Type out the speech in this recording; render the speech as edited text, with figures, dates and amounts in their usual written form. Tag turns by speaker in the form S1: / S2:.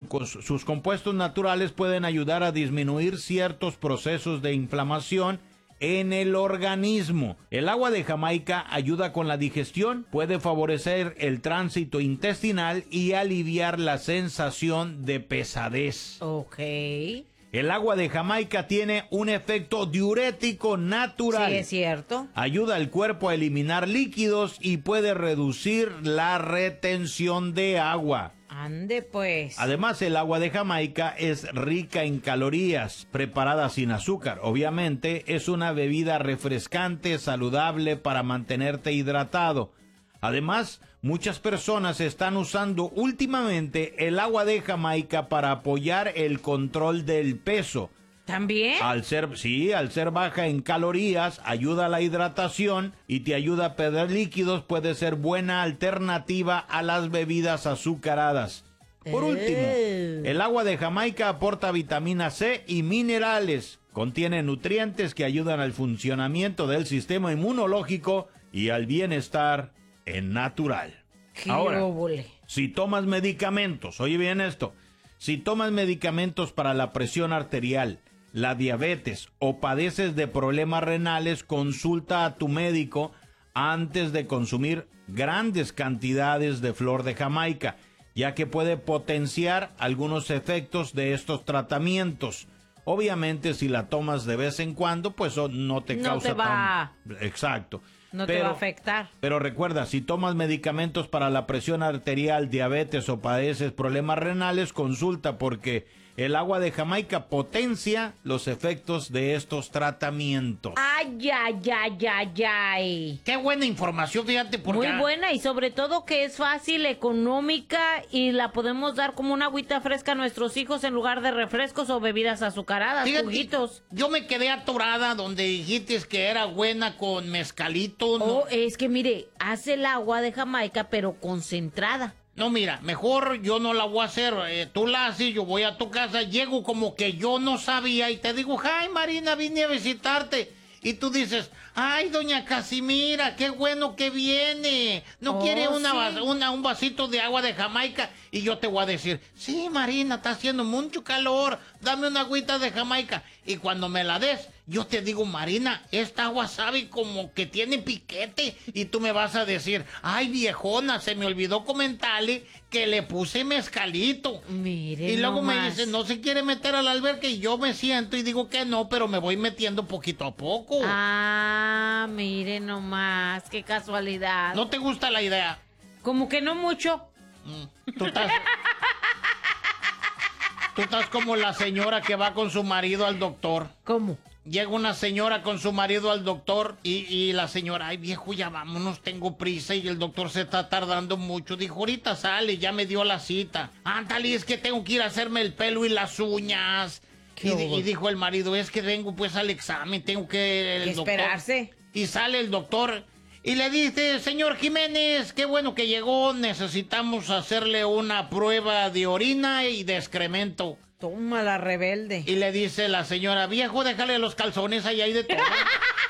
S1: sus compuestos naturales pueden ayudar a disminuir ciertos procesos de inflamación en el organismo. El agua de Jamaica ayuda con la digestión, puede favorecer el tránsito intestinal y aliviar la sensación de pesadez.
S2: Ok.
S1: El agua de Jamaica tiene un efecto diurético natural.
S2: Sí, es cierto.
S1: Ayuda al cuerpo a eliminar líquidos y puede reducir la retención de agua.
S2: Ande pues.
S1: Además, el agua de Jamaica es rica en calorías, preparada sin azúcar. Obviamente, es una bebida refrescante, saludable para mantenerte hidratado. Además, muchas personas están usando últimamente el agua de Jamaica para apoyar el control del peso.
S2: ¿También?
S1: Al ser baja en calorías, ayuda a la hidratación y te ayuda a perder líquidos, puede ser buena alternativa a las bebidas azucaradas. Por último, el agua de Jamaica aporta vitamina C y minerales. Contiene nutrientes que ayudan al funcionamiento del sistema inmunológico y al bienestar natural. Ahora, si tomas medicamentos, oye bien esto, si tomas medicamentos para la presión arterial, la diabetes o padeces de problemas renales, consulta a tu médico antes de consumir grandes cantidades de flor de Jamaica, ya que puede potenciar algunos efectos de estos tratamientos. Obviamente, si la tomas de vez en cuando, pues no te causa tan... Exacto.
S2: No te va a afectar.
S1: Pero recuerda, si tomas medicamentos para la presión arterial, diabetes o padeces problemas renales, consulta porque el agua de Jamaica potencia los efectos de estos tratamientos.
S2: ¡Ay, ay, ay, ay, ay!
S3: Qué buena información, fíjate.
S2: Muy buena, y sobre todo que es fácil, económica, y la podemos dar como una agüita fresca a nuestros hijos en lugar de refrescos o bebidas azucaradas, juguitos.
S3: Yo me quedé atorada donde dijiste que era buena con mezcalito. ¿No?
S2: Oh, es que mire, hace el agua de Jamaica, pero concentrada.
S3: No, mira, mejor yo no la voy a hacer, tú la haces, yo voy a tu casa, llego como que yo no sabía y te digo, ay Marina, vine a visitarte. Y tú dices, ay doña Casimira, qué bueno que viene. ¿No quiere un vasito de agua de Jamaica? Y yo te voy a decir, sí Marina, está haciendo mucho calor, dame una agüita de Jamaica. Y cuando me la des, yo te digo, Marina, esta agua sabe como que tiene piquete. Y tú me vas a decir, ay viejona, se me olvidó comentarle que le puse mezcalito.
S2: Mire,
S3: y luego
S2: nomás
S3: me dice, no se quiere meter al albergue, y yo me siento y digo que no, pero me voy metiendo poquito a poco.
S2: Ah, mire nomás, qué casualidad.
S3: ¿No te gusta la idea?
S2: Como que no mucho.
S3: Tú estás como la señora que va con su marido al doctor.
S2: ¿Cómo?
S3: Llega una señora con su marido al doctor y la señora, ay viejo, ya vámonos, tengo prisa, y el doctor se está tardando mucho. Dijo, ahorita sale, ya me dio la cita. Ándale, es que tengo que ir a hacerme el pelo y las uñas. Y dijo el marido, es que vengo pues al examen, tengo que...
S2: esperarse.
S3: Y sale el doctor y le dice, señor Jiménez, qué bueno que llegó, necesitamos hacerle una prueba de orina y de excremento.
S2: Toma la rebelde.
S3: Y le dice la señora, viejo, déjale los calzones, ahí hay de todo.